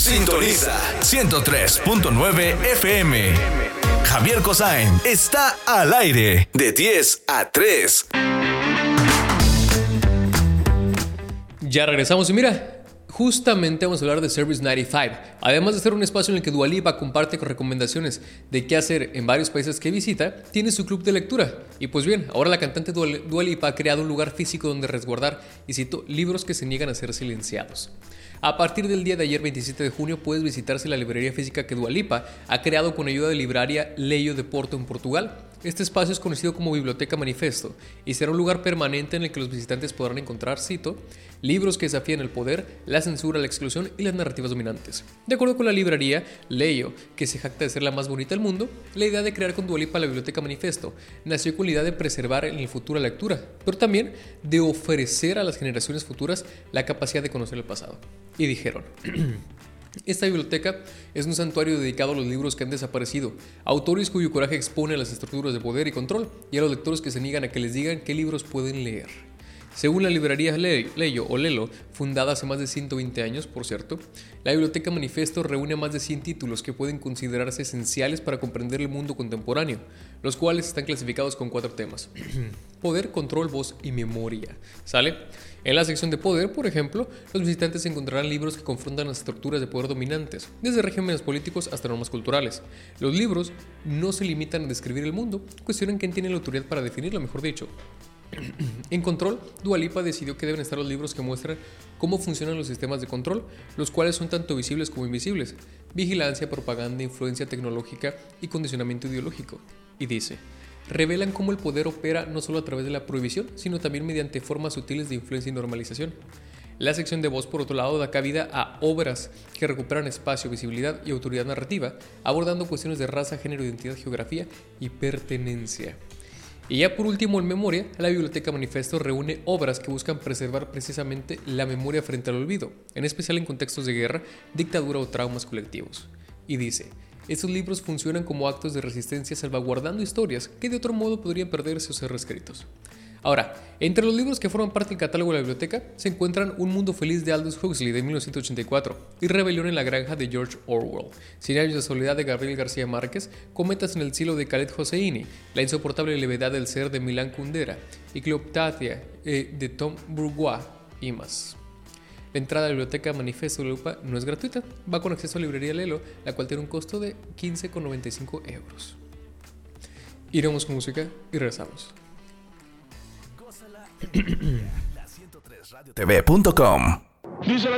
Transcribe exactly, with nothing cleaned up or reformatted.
Sintoniza ciento tres punto nueve F M. Javier Cosain está al aire de diez a tres. Ya regresamos y mira, justamente vamos a hablar de Service noventa y cinco. Además de ser un espacio en el que Dua Lipa comparte con recomendaciones de qué hacer en varios países que visita, tiene su club de lectura. Y pues bien, ahora la cantante Dua Lipa ha creado un lugar físico donde resguardar, y cito, libros que se niegan a ser silenciados. A partir del día de ayer, veintisiete de junio, puedes visitarse la librería física que Dua Lipa ha creado con ayuda de librería Leio de Porto en Portugal. Este espacio es conocido como Biblioteca Manifesto y será un lugar permanente en el que los visitantes podrán encontrar, cito, libros que desafían el poder, la censura, la exclusión y las narrativas dominantes. De acuerdo con la librería Leio, que se jacta de ser la más bonita del mundo, la idea de crear con Dua Lipa la Biblioteca Manifesto nació con la idea de preservar en el futuro la lectura, pero también de ofrecer a las generaciones futuras la capacidad de conocer el pasado. Y dijeron, esta biblioteca es un santuario dedicado a los libros que han desaparecido, autores cuyo coraje expone a las estructuras de poder y control, y a los lectores que se niegan a que les digan qué libros pueden leer. Según la librería Leio o Lelo, fundada hace más de ciento veinte años, por cierto, la Biblioteca Manifesto reúne más de cien títulos que pueden considerarse esenciales para comprender el mundo contemporáneo, los cuales están clasificados con cuatro temas: poder, control, voz y memoria. ¿Sale? En la sección de poder, por ejemplo, los visitantes encontrarán libros que confrontan las estructuras de poder dominantes, desde regímenes políticos hasta normas culturales. Los libros no se limitan a describir el mundo, cuestionan quién tiene la autoridad para definirlo, mejor dicho. En control, Dua Lipa decidió que deben estar los libros que muestran cómo funcionan los sistemas de control, los cuales son tanto visibles como invisibles: vigilancia, propaganda, influencia tecnológica y condicionamiento ideológico. Y dice, revelan cómo el poder opera no solo a través de la prohibición, sino también mediante formas sutiles de influencia y normalización. La sección de voz, por otro lado, da cabida a obras que recuperan espacio, visibilidad y autoridad narrativa, abordando cuestiones de raza, género, identidad, geografía y pertenencia. Y ya por último, en memoria, la Biblioteca Manifesto reúne obras que buscan preservar precisamente la memoria frente al olvido, en especial en contextos de guerra, dictadura o traumas colectivos. Y dice, estos libros funcionan como actos de resistencia salvaguardando historias que de otro modo podrían perderse o ser reescritos. Ahora, entre los libros que forman parte del catálogo de la biblioteca se encuentran Un Mundo Feliz de Aldous Huxley de mil novecientos ochenta y cuatro y Rebelión en la Granja de George Orwell, Cien años de soledad de Gabriel García Márquez, Cometas en el cielo de Khaled Hosseini, La insoportable levedad del ser de Milan Kundera y Cleopatra eh, de Tom Bourgois y más. La entrada a la Biblioteca Manifesto de Lupa no es gratuita, va con acceso a librería Lelo, la cual tiene un costo de quince con noventa y cinco euros. Iremos con música y regresamos. T V punto com. Díselo